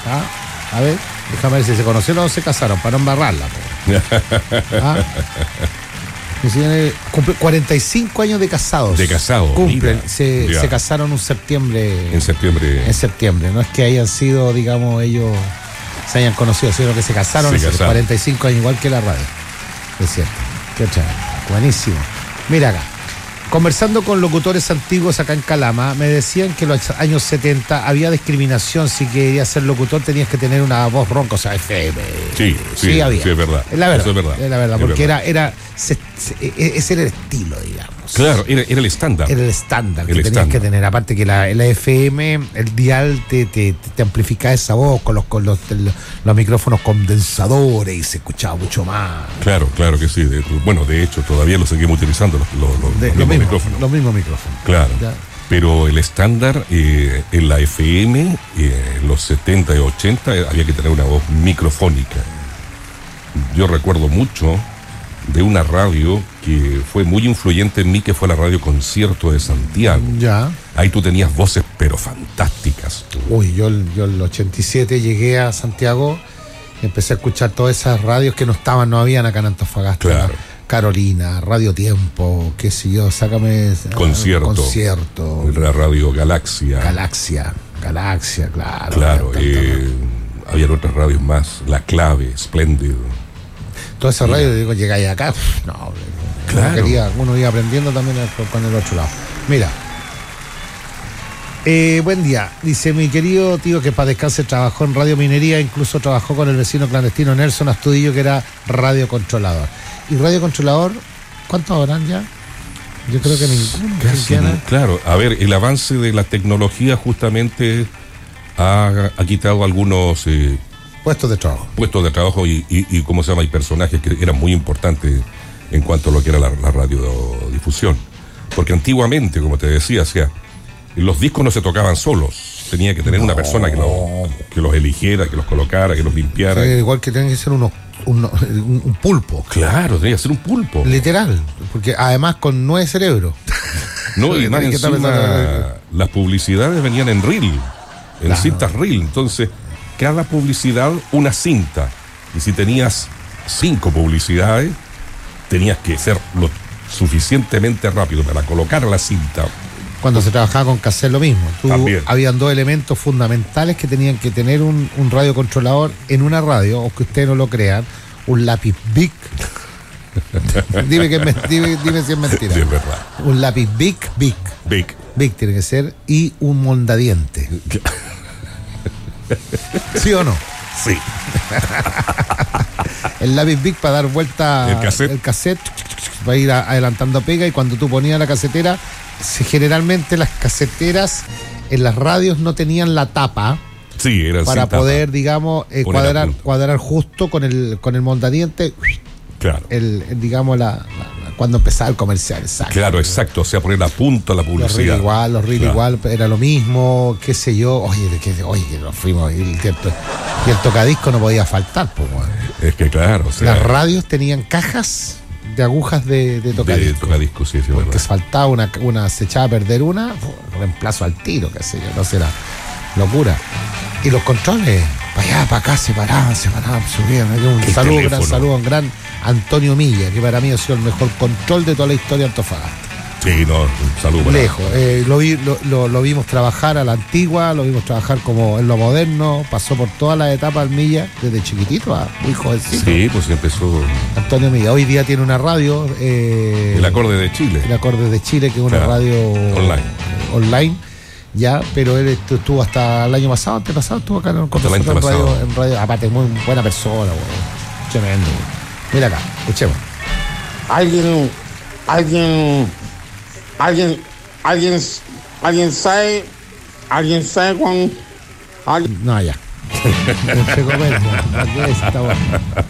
A ver, déjame ver si se conocieron o se casaron, para no embarrarla. ¿Ah? Cumple 45 años de casados. De casados. Cumplen, se casaron en septiembre. En septiembre. No es que hayan sido, digamos, ellos se hayan conocido, sino que se casaron hace 45 años, igual que la radio. Es cierto. Qué otra. Buenísimo. Mira acá. Conversando con locutores antiguos acá en Calama, me decían que en los años 70 había discriminación. Si querías ser locutor tenías que tener una voz ronca, o sea, FM. Sí, había. Sí, es verdad. Es la verdad. Eso es verdad. Es la verdad, porque ese era el estilo, digamos. Claro, era el estándar. Era el estándar que tenías que tener. Aparte que la FM, el dial te amplificaba esa voz con los micrófonos condensadores y se escuchaba mucho más. Claro que sí. De hecho, todavía lo seguimos utilizando los mismos micrófonos. Claro. ¿Ya? Pero el estándar en la FM, en los 70 y 80, había que tener una voz microfónica. Yo recuerdo mucho de una radio que fue muy influyente en mí, que fue la Radio Concierto de Santiago. Ya. Ahí tú tenías voces, pero fantásticas. Uy, yo en el 87 llegué a Santiago y empecé a escuchar todas esas radios que no habían acá en Antofagasta. Claro. Carolina, Radio Tiempo, qué sé yo, sácame... Concierto. La Radio Galaxia, claro. Claro, había otras radios más, La Clave, Splendid. Toda esa radio, digo, llegáis acá, no, claro. Uno iba aprendiendo también con el otro lado. Mira, buen día, dice mi querido tío que para descanse trabajó en Radio Minería, incluso trabajó con el vecino clandestino Nelson Astudillo, que era radiocontrolador. ¿Y radiocontrolador, cuántos habrán ya? Yo creo que ninguno. Claro, a ver, el avance de la tecnología justamente ha quitado algunos... puestos de trabajo y ¿cómo se llama? Hay personajes que eran muy importantes en cuanto a lo que era la radiodifusión. Porque antiguamente, como te decía, los discos no se tocaban solos. Tenía que tener una persona que los eligiera, que los colocara, que los limpiara. Sí, igual que tenían que ser un pulpo. Claro, tenía que ser un pulpo. Literal, porque además con 9 cerebros. No, y más encima, las publicidades venían en reel, en cintas reel. Entonces, cada publicidad una cinta. Y si tenías 5 publicidades, tenías que ser lo suficientemente rápido para colocar la cinta. Cuando se trabajaba con cassette lo mismo. Habían 2 elementos fundamentales que tenían que tener un radiocontrolador en una radio, o que ustedes no lo crean, un lápiz Bic. dime si es mentira. Sí, es verdad. Un lápiz Bic tiene que ser, y un mondadiente. ¿Sí o no? Sí. El lápiz Bic para dar vuelta el cassette para ir adelantando pega, y cuando tú ponías la casetera, generalmente las caseteras en las radios no tenían la tapa. Sí, era para poder, digamos, cuadrar justo con el mondadiente. Claro. Digamos, cuando empezaba el comercial, exacto. Claro, exacto, o sea, poner a punto la publicidad. Los reel igual, era lo mismo, qué sé yo. Oye, que nos fuimos, y el tocadisco no podía faltar, pues, bueno. Es que claro, o sea, las radios tenían cajas de agujas de tocadisco. De tocadisco, sí, porque verdad. faltaba una, se echaba a perder una, reemplazo al tiro, qué sé yo, no será locura. Y los controles, para allá, para acá, se paraban, subían. Un gran saludo a un gran Antonio Milla, que para mí ha sido el mejor control de toda la historia de Antofagasta. Sí, no, un saludo. Lejos. Lo vimos trabajar a la antigua, lo vimos trabajar como en lo moderno, pasó por todas las etapas Milla, desde chiquitito a muy jovencito. Sí, pues empezó. Antonio Milla, hoy día tiene una radio. El Acorde de Chile. El Acorde de Chile, que es una radio online. Ya, pero él estuvo hasta el año pasado, antepasado, estuvo acá en radio. Aparte, muy buena persona, güey. Tremendo. Mira acá, escuchemos. ¿Alguien sabe cuándo? No, ya. Aquí está bueno.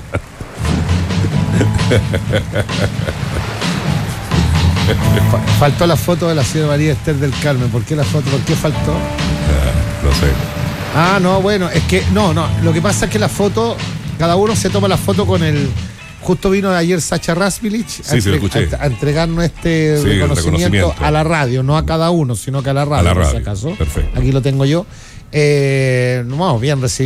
Faltó la foto de la señora María Esther del Carmen. ¿Por qué la foto? ¿Por qué faltó? No sé. No, bueno, es que no. Lo que pasa es que la foto, cada uno se toma la foto con el. Justo vino ayer Sacha Rasvilich a entregarnos reconocimiento a la radio, no a cada uno, sino que a la radio, por si acaso. Perfecto. Aquí lo tengo yo. Bien recibido.